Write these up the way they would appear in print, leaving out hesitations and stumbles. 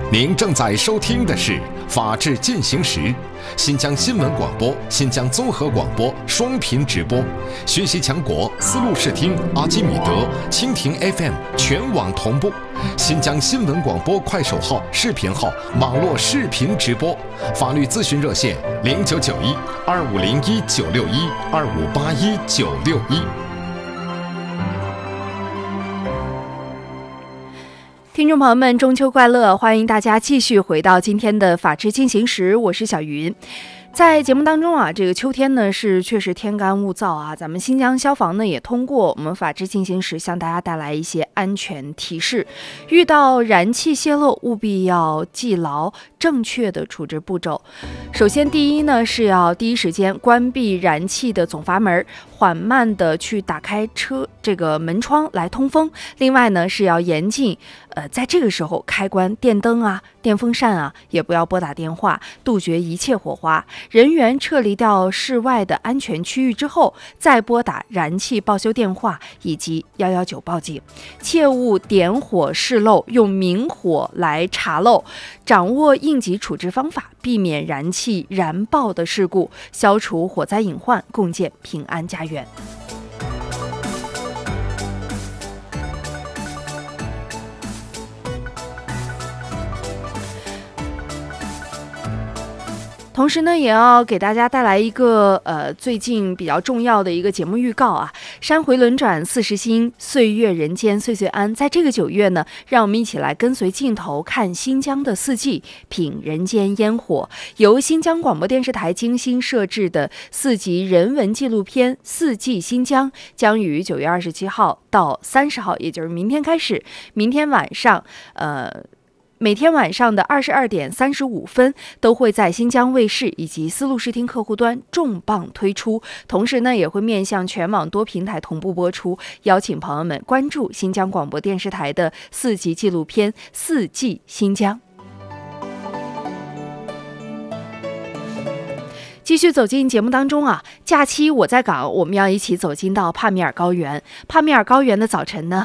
您正在收听的是《法治进行时》，新疆新闻广播、新疆综合广播双频直播，学习强国思路视听、阿基米德、蜻蜓 FM 全网同步，新疆新闻广播快手号、视频号网络视频直播，法律咨询热线0991-2501-961-2581-961。 听众朋友们，中秋快乐！欢迎大家继续回到今天的法治进行时，我是小云。在节目当中啊，这个秋天呢是确实天干物燥啊，咱们新疆消防呢也通过我们法治进行时向大家带来一些安全提示，遇到燃气泄漏务必要记牢正确的处置步骤。首先第一呢是要第一时间关闭燃气的总阀门，缓慢的去打开这个门窗来通风。另外呢是要严禁在这个时候开关电灯啊、电风扇啊，也不要拨打电话，杜绝一切火花。人员撤离到室外的安全区域之后，再拨打燃气报修电话以及119报警。切勿点火试漏，用明火来查漏，掌握应急处置方法，避免燃气燃爆的事故，消除火灾隐患，共建平安家园。同时呢，也要给大家带来一个最近比较重要的一个节目预告啊！山回轮转40星，岁月人间岁岁安。在这个9月呢，让我们一起来跟随镜头看新疆的四季，品人间烟火。由新疆广播电视台精心设置的4集人文纪录片《四季新疆》，将于9月27号到30号，也就是明天开始，明天晚上每天晚上的22点35分都会在新疆卫视以及思路视听客户端重磅推出，同时呢也会面向全网多平台同步播出，邀请朋友们关注新疆广播电视台的4集纪录片《四季新疆》。继续走进节目当中啊，假期我在岗，我们要一起走进到帕米尔高原。帕米尔高原的早晨呢，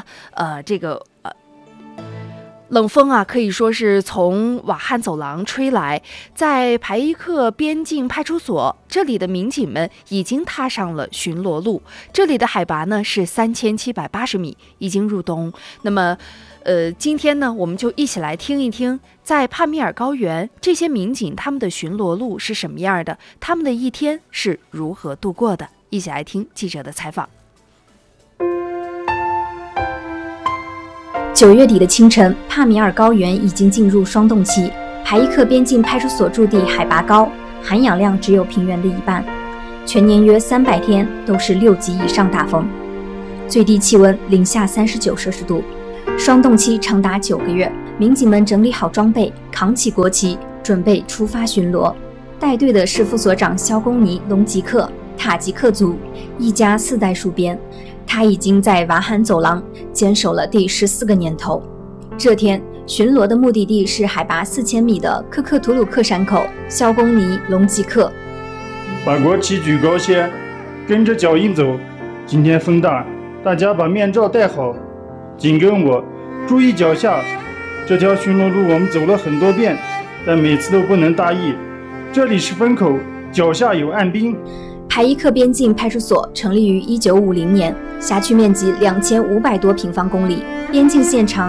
冷风啊，可以说是从瓦罕走廊吹来。在排伊克边境派出所，这里的民警们已经踏上了巡逻路。这里的海拔呢是3780米，已经入冬。那么，今天呢，我们就一起来听一听，在帕米尔高原这些民警他们的巡逻路是什么样的，他们的一天是如何度过的。一起来听记者的采访。 9月底的清晨，帕米尔高原已经进入霜冻期。排伊克边境派出所驻地海拔高，含氧量只有平原的一半，全年约300天都是6级以上大风，最低气温零下39摄氏度。霜冻期长达9个月，民警们整理好装备，扛起国旗，准备出发巡逻。带队的是副所长肖公尼·隆吉克，塔吉克族，一家4代戍边。他已经在瓦罕走廊坚守了第14个年头。这天巡逻的目的地是海拔4000米的科克图鲁克山口。肖公尼·隆吉克把国旗举高些，跟着脚印走。今天风大，大家把面罩戴好，紧跟我，注意脚下。这条巡逻路我们走了很多遍，但每次都不能大意。这里是风口，脚下有暗冰。 排伊克边境派出所成立于1950年，辖区面积2500多平方公里，边境线长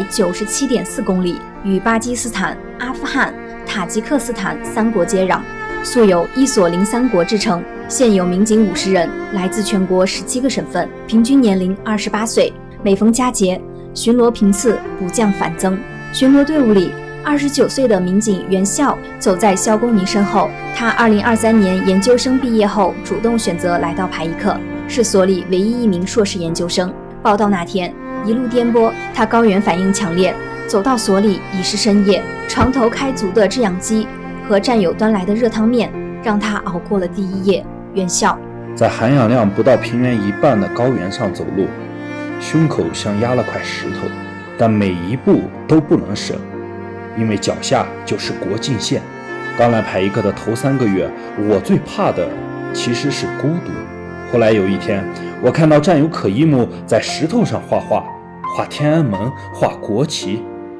197.4公里，与巴基斯坦、阿富汗、塔吉克斯坦3国接壤，素有一所零3国之称。现有民警50人，来自全国17个省份，平均年龄28岁。每逢佳节，巡逻频次不降反增。巡逻队伍里，29岁的民警袁笑走在肖公尼身后。他2023年研究生毕业后，主动选择来到排伊克，是所里唯一一名硕士研究生。报到那天，一路颠簸，他高原反应强烈。走到所里已是深夜，床头开足的制氧机和战友端来的热汤面，让他熬过了第一夜。袁笑在含氧量不到平原一半的高原上走路，胸口像压了块石头，但每一步都不能省，因为脚下就是国境线。刚来排伊克的头3个月，我最怕的其实是孤独。后来有一天，我看到战友可伊木在石头上画画，画天安门，画国旗。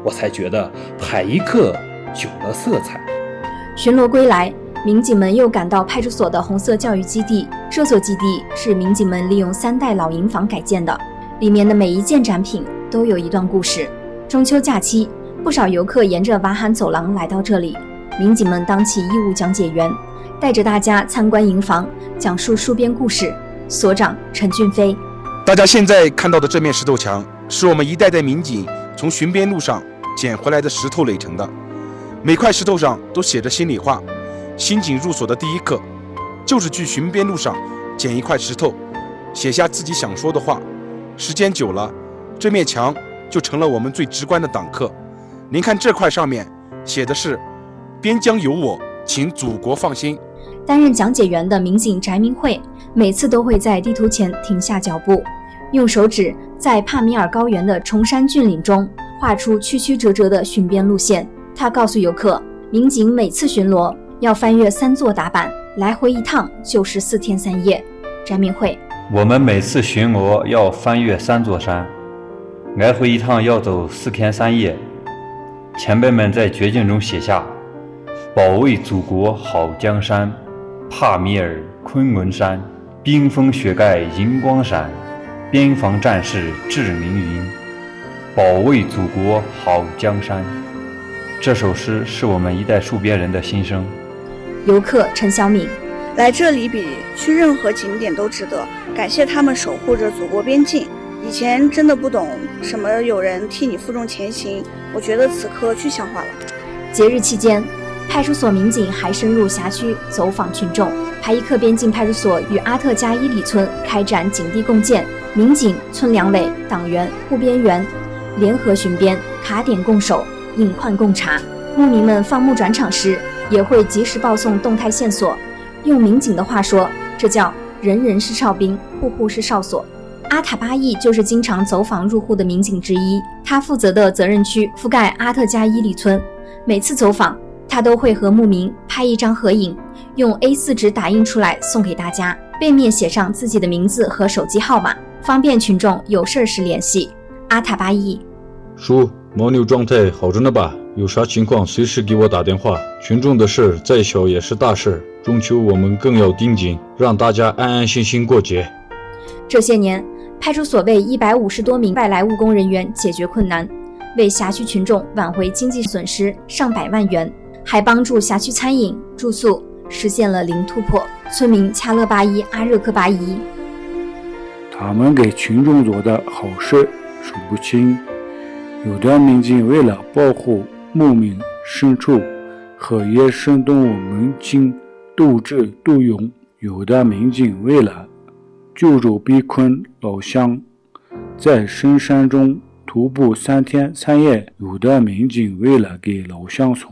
我才觉得派一克有了色彩。 巡逻归来，民警们又赶到派出所的红色教育基地。这所基地是民警们利用3代老营房改建的，里面的每一件展品都有一段故事。中秋假期，不少游客沿着瓦罕走廊来到这里，民警们当起义务讲解员，带着大家参观营房，讲述戍边故事。所长陈俊飞： 大家现在看到的这面石头墙，是我们一代代民警从巡边路上捡回来的石头垒成的。每块石头上都写着心里话。新警入所的第一课，就是去巡边路上捡一块石头，写下自己想说的话。时间久了，这面墙就成了我们最直观的党课。您看这块上面写的是“边疆有我，请祖国放心”。 担任讲解员的民警翟明慧每次都会在地图前停下脚步，用手指在帕米尔高原的崇山峻岭中画出曲曲折折的巡边路线。他告诉游客，民警每次巡逻要翻越3座打板，来回一趟就是4天3夜。翟明慧： 我们每次巡逻要翻越3座山，来回一趟要走4天3夜。前辈们在绝境中写下保卫祖国好江山，帕米尔昆仑山，冰封雪盖银光闪，边防战士志凌云，保卫祖国好江山。这首诗是我们一代戍边人的心声。 游客陈小敏： 来这里比去任何景点都值得，感谢他们守护着祖国边境。以前真的不懂什么有人替你负重前行，我觉得此刻具象化了。 节日期间，派出所民警还深入辖区走访群众。排一克边境派出所与阿特加伊里村开展警地共建，民警、村两委、党员、护边员联合巡边，卡点共守，隐患共查。牧民们放牧转场时，也会及时报送动态线索。用民警的话说，这叫人人是哨兵，户户是哨所。阿塔巴义就是经常走访入户的民警之一，他负责的责任区覆盖阿特加伊里村。每次走访，他都会和牧民拍一张合影，用 A4 纸打印出来送给大家，背面写上自己的名字和手机号码，方便群众有事时联系。阿塔巴义： 叔，牦牛状态好着呢吧？有啥情况随时给我打电话。群众的事再小也是大事，中秋我们更要盯紧，让大家安安心心过节。 这些年，派出所为150多名外来务工人员解决困难，为辖区群众挽回经济损失上百万元，还帮助辖区餐饮、住宿实现了零突破。村民恰勒巴依、阿热克巴依： 他们给群众做的好事数不清。有的民警为了保护牧民、牲畜和野生动物们经斗智斗勇，有的民警为了救助被困老乡，在深山中徒步3天3夜，有的民警为了给老乡送